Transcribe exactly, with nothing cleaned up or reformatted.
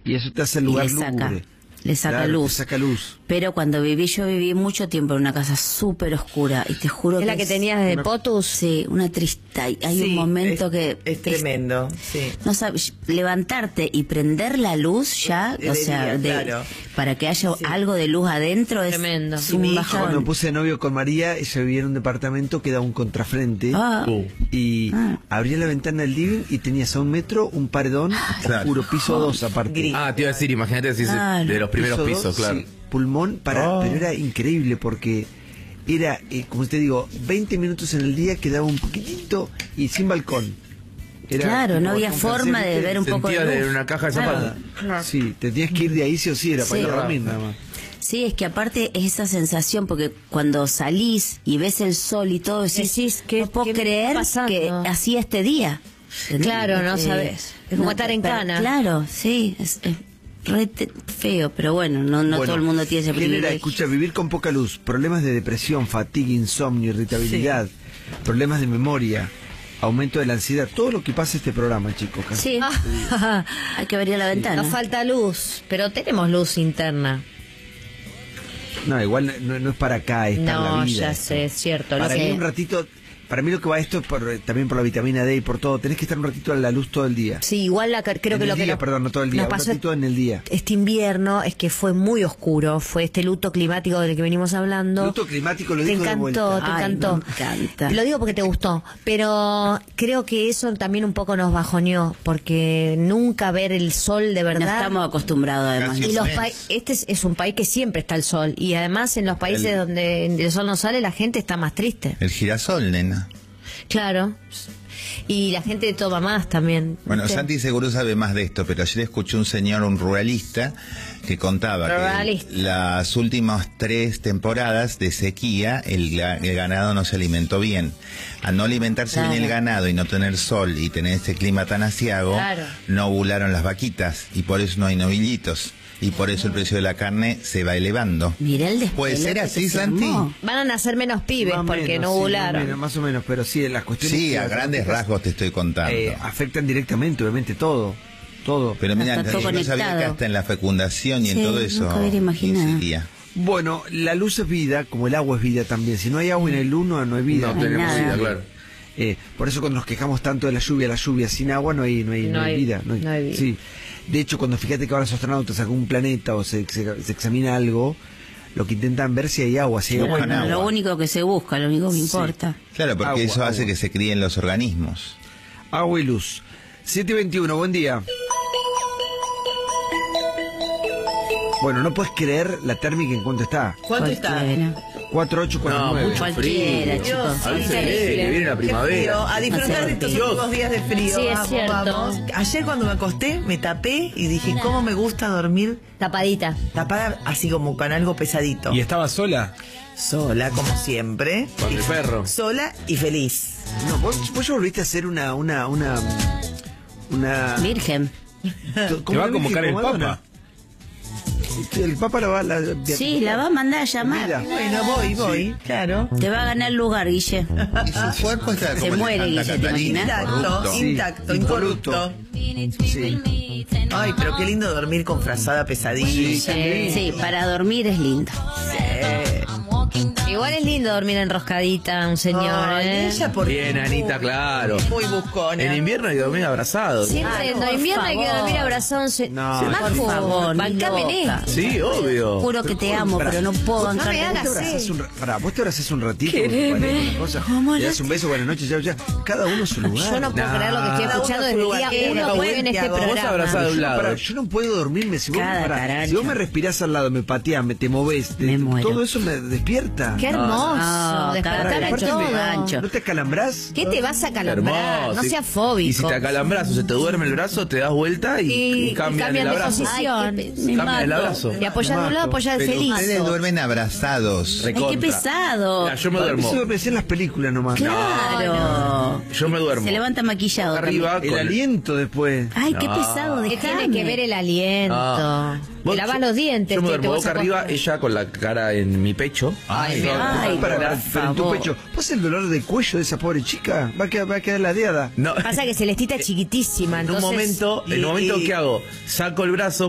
Y eso te hace el lugar y le saca, lúgubre. le saca Claro, luz. te saca luz. Pero cuando viví, yo viví mucho tiempo en una casa súper oscura y te juro ¿Es que la que tenías de una- Potus? Sí, una triste. Hay hay Sí, un momento es, que es tremendo, sí. no sabes, levantarte y prender la luz ya, De o sea, día, de, claro. para que haya Sí. algo de luz adentro es, Tremendo. es Sí, un mi hija Yo cuando me bajón. puse de novio con María, ella vivía en un departamento que daba un contrafrente. Ah, Uh. Y Ah. abría la ventana del living y tenías a un metro un paredón Claro. oscuro, piso dos aparte. Gris. Ah, te iba a decir, imagínate si es Claro. de los primeros Piso pisos, dos, claro. sí, pulmón para, Oh. pero era increíble porque era, eh, como te digo, veinte minutos en el día quedaba un poquitito y sin balcón. Era claro, tipo no había con forma de cancel, ver un poco de Sentías luz. de una caja de Claro. zapatos. Sí, te tenías que ir de ahí sí o sí, era para Sí. ir a dormir nada más. Sí, es que aparte es esa sensación, porque cuando salís y ves el sol y todo, decís, Decís, ¿qué- no puedo qué me creer está pasando? que así este día. Claro, no Eh, sabes. Es como estar en pero- cana. Claro, sí, es, es re te- feo, pero bueno, no, no Bueno, todo el mundo tiene ese genera, privilegio. escucha, vivir con poca luz, problemas de depresión, fatiga, insomnio, irritabilidad, problemas de memoria, aumento de la ansiedad, todo lo que pasa este programa, chicos. casi. Sí, hay que abrir la ventana. Nos falta luz, pero tenemos luz interna. No, igual no, no es para acá, es para la No, vida. ya esto. sé, es cierto. Lo Para que- mí un ratito, para mí lo que va esto es por, eh, también por la vitamina D y por todo. Tenés que estar un ratito a la luz todo el día. Sí, igual la, creo en que el lo día, que nos, perdón, no todo el día, nos un pasó ratito en el día. este invierno es que fue muy oscuro, fue este luto climático del que venimos hablando. Luto climático lo Te dijo de encantó, vuelta. te Ay, encantó. me encanta. Lo digo porque te gustó, pero creo que eso también un poco nos bajoneó, porque nunca ver el sol de No verdad. estamos acostumbrados además. Casi Y los mes. pa- este es, es un país que siempre está el sol, y además en los países El- donde el sol no sale la gente está más triste. El girasol, nena. Claro. Y la gente toma más también. Bueno, ¿viste? Santi seguro sabe más de esto, pero ayer escuché un señor, un ruralista, que contaba Ruralista. que las últimas tres temporadas de sequía el, ga- el ganado no se alimentó bien. Al no alimentarse Claro. bien el ganado y no tener sol y tener este clima tan aciago, Claro. no ovularon las vaquitas y por eso no hay novillitos. Y por eso el precio de la carne se va elevando. Mirá el despelote ¿Puede ser que así, se Santi? armó. Van a nacer menos pibes Más o porque menos, no sí, ovularon. más, o menos, más o menos, pero sí, las cuestiones Sí, que a las grandes gráficas, rasgos te estoy contando. eh, afectan directamente, obviamente, todo. Todo. Pero mira, Está yo todo no sabía que conectado. hasta en la fecundación y en Sí, todo eso nunca hubiera imaginado. incidía. Bueno, la luz es vida, como el agua es vida también. Si no hay agua en el uno, no hay vida. No tenemos nada. vida, claro. Eh, por eso cuando nos quejamos tanto de la lluvia, la lluvia sin agua no hay, no hay, no No hay hay- vida. no hay vida. Sí. De hecho, cuando fíjate que ahora los astronautas sacó un planeta o se, se, se examina algo, lo que intentan ver si hay agua, si hay agua. Buscan en agua. Lo único que se busca, lo único que importa. Claro, porque Agua, eso hace agua. que se críen los organismos. Agua y luz. siete veintiuno, buen día. Bueno, no puedes creer la térmica en cuánto está. ¿Cuánto está? Cualquiera. cuatro ocho cuarenta y nueve. Cualquiera, Dios, chicos. a veces Sí, lee, sí. que viene la Qué frío. A disfrutar de estos Dios. últimos días de frío. Sí, es Vamos, cierto. vamos. Ayer cuando me acosté me tapé y dije, ¿cómo me gusta dormir Tapadita. tapada así como con algo pesadito? ¿Y estaba sola? Sola, como siempre. Con el perro. Sola y feliz. No, vos, vos ya volviste a hacer una, una, una, una. Virgen. Te va a convocar el Papa. El Papa la va la, Sí, la va a mandar a llamar. Mira. Bueno, voy, voy, claro. Te va a ganar lugar, Guille. Y su cuerpo está Se como el de muere, Santa Guille, ¿te Catalina, imaginas? Intacto, corrupto. Sí, intacto, incorrupto. incorrupto. Sí. Ay, pero qué lindo dormir con frazada pesadilla. Sí, para dormir es lindo. Igual es lindo dormir enroscadita, un señor, Ay, ¿eh? ella por Bien, Anita, claro. muy buscona. En invierno hay que dormir abrazados. Siempre Ay, en por invierno hay que favor. dormir abrazado. Se... No, se- por Majo, favor, ni bancame en loca. esto. Sí, obvio. Juro que te amo, pero no puedo No me bancar. hagas Vos te abrazás sí. un, ra- pará, vos te abrazás un ratito. Quereme. con tu pareja, una cosa, ¿Cómo le la- das un beso, buenas noches, ya, ya. Cada uno su lugar. Yo no puedo Nah. creer lo que estoy Cada escuchando uno desde su el lugar. día ¿Qué uno uno que en este Santiago? Vos programa. abrazado de un Yo no, lado. pará, yo no puedo dormirme. Si vos, Cada pará, carancho. si vos me respirás al lado, me pateás, me te movés, te- Me muero. todo eso me despierta. Qué hermoso, No, despertame cada aparte todo. me- gancho. ¿No te acalambras? ¿Qué te vas a calambrar? Hermoso. No seas fóbico. Y si te acalambras o se te duerme el brazo, te das vuelta y, Y- y cambian, y cambian el de abrazo. posición. Ay, qué pe- me Cambian el mato. abrazo. Y apoyar de un lado, apoyar Pero feliz. ustedes duermen abrazados. Ay, qué Recontra. pesado. Mira, yo me Para mí duermo. eso me decía en las películas nomás. Claro. Yo me duermo. Se levanta maquillado. Arriba. El con- aliento después. también. Ay, qué No. pesado. Que tiene dejame. que ver el aliento. Ah. Te Vos- lavas yo- los dientes. Yo me te- te duermo vas a boca arriba, acostar. ella con la cara en mi pecho. Ay, no, Ay, para, para, por pero en tu favor. pecho. ¿Vos el dolor de cuello de esa pobre chica? Va a quedar, va a quedar ladeada. no. Pasa que Celestita es chiquitísima, En un entonces... momento, en un y- momento y- ¿qué hago? Saco el brazo